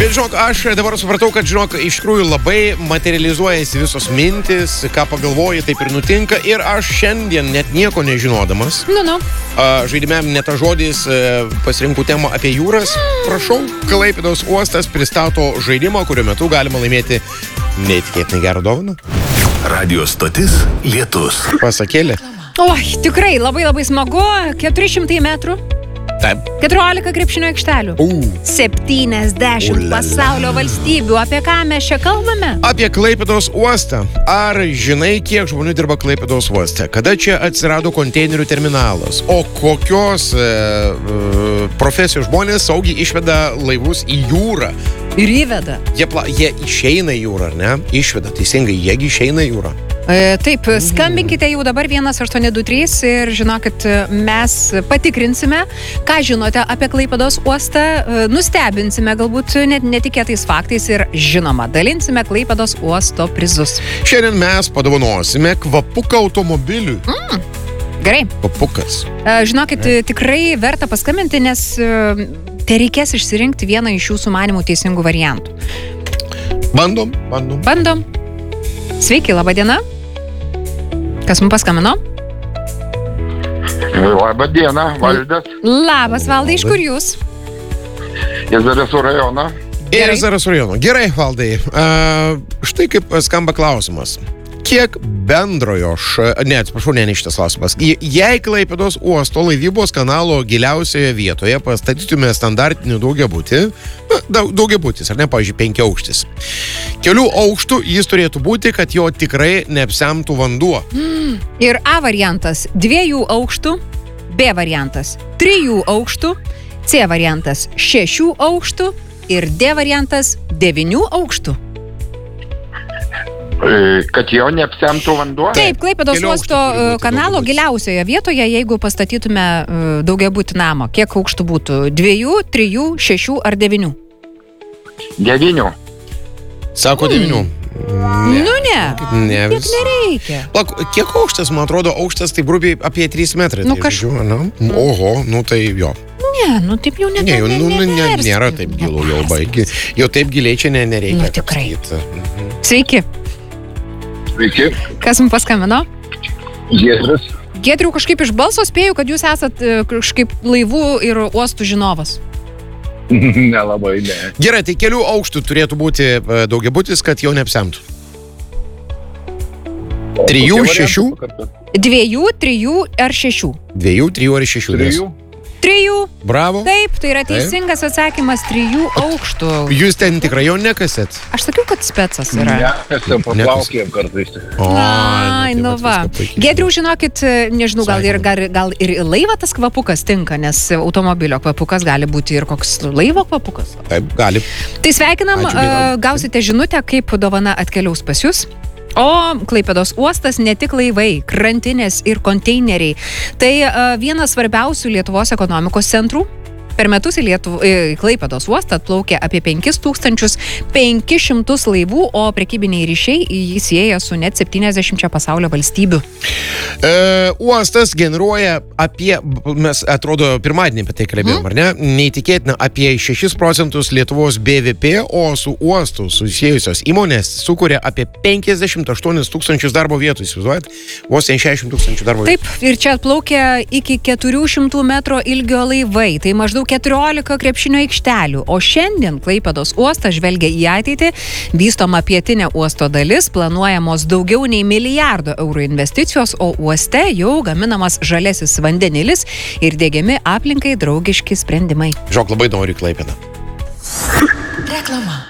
Bet žinok, aš dabar supratau, kad žinok, iš tikrųjų labai materializuojasi visos mintis, ką pagalvoji, taip ir nutinka. Ir aš šiandien net nieko nežinodamas. Žaidime ne ta žodis, pasirinkau temą apie jūras. Prašau, Klaipėdos uostas pristato žaidimą, kurio metu galima laimėti neįtikėtinai gerą dovaną. Radio stotis Lietus. Pasakėlė. Oi, tikrai labai smagu. 400 metrų. Taip. 14 krepšinio aikštelių. 70 pasaulio valstybių. Apie ką mes čia kalbame? Apie Klaipėdos uostą. Ar žinai, kiek žmonių dirba Klaipėdos uoste? Kada čia atsirado konteinerių terminalas? O kokios profesijos žmonės saugiai išveda laivus į jūrą? Ir įveda. Jie išeina į jūrą, ar ne? Išveda, teisingai, jiegi išeina į jūrą. Taip, skambinkite jau dabar 1823 ir žinokit, mes patikrinsime, ką žinote apie Klaipėdos uostą, nustebinsime galbūt netikėtais faktais ir žinoma, dalinsime Klaipėdos uosto prizus. Šiandien mes padovanosime kvapuką automobiliui. Gerai. Kvapukas. Žinokit, tikrai verta paskambinti, nes tai reikės išsirinkti vieną iš jūsų manimų teisingų variantų. Bandom. Sveiki, laba diena. Kas mums paskambino? Labą dieną, Valdas. Labas, Valdai, iš kur jūs? Iš Zarasų rajono. Iš Zarasų rajono. Gerai, Valdai. Štai kaip skamba klausimas. Kiek bendrojo ne šitas klausimas. Jei Klaipėdos uosto laivybos kanalo giliausioje vietoje pastatytume standartinį daugiabutį, daugiabutis, ar ne, pavyzdžiui, 5 aukštis. Kelių aukštų jis turėtų būti, kad jo tikrai neapsemtų vanduo. Ir A variantas 2 aukštų, B variantas 3 aukštų, C variantas 6 aukštų ir D variantas 9 aukštų. Kad jo neapsemtų vanduo? Taip, Klaipėdos uosto kanalo giliausioje vietoje, jeigu pastatytume daugiabutį namą, kiek aukštų būtų? 2, 3, 6 ar 9? 9. Sako 9. Ne. Tiek nereikia. Kiek aukštas, man atrodo, aukštas tai grubiai apie 3 metrai. Oho, tai jo. Ne, taip jau nėra taip gilu jau baigi. Jau taip giliai čia nereikia. Tikrai. Sveiki. Sveiki. Kas mums paskambino? Giedrius. Giedriu, kažkaip iš balso spėju, kad jūs esat kažkaip laivų ir uostų žinovas. Nelabai, ne. Gerai, tai kelių aukštų turėtų būti daugiabutis, kad jau neapsemtų. 3, 6? 2, 3 ar 6? 2, 3 ar 6? 3. 3. Bravo. Taip, tai yra teisingas atsakymas 3 aukštų. Jūs ten tikrai jau nekasėt? Aš sakiau, kad specas yra. Nekasėm, paplaukėm kartais. Ai, nu va. Giedriau, žinokit, nežinau, gal ir laiva tas kvapukas tinka, nes automobilio kvapukas gali būti ir koks laivo kvapukas. Taip, gali. Tai sveikinam, gausite žinutę, kaip dovana atkeliaus pas jūs. O Klaipėdos uostas ne tik laivai, krantinės ir konteineriai. Tai vienas svarbiausių Lietuvos ekonomikos centrų. Per metus į Klaipėdos uostą atplaukia apie 5500 laivų, o prekybiniai ryšiai jį sieja su net 70 pasaulio valstybių. Uostas generuoja mes atrodo pirmadienį apie tai kalbėjom, ar ne? Neįtikėtina, apie 6% Lietuvos BVP, o su uostu susiejusios įmonės sukuria apie 58 000 darbo vietų, įsivaizduojat? Vos 60 000 darbo vietų. Taip, ir čia atplaukia iki 400 metro ilgio laivai, tai maždaug 14 krepšinio aikštelių, o šiandien Klaipėdos uostas žvelgia į ateitį, vystoma pietinė uosto dalis, planuojamos daugiau nei 1 milijardo eurų investicijos, o uoste jau gaminamas žalesis vandenilis ir diegiami aplinkai draugiški sprendimai. Žok, labai noriu Klaipėdą. Reklama.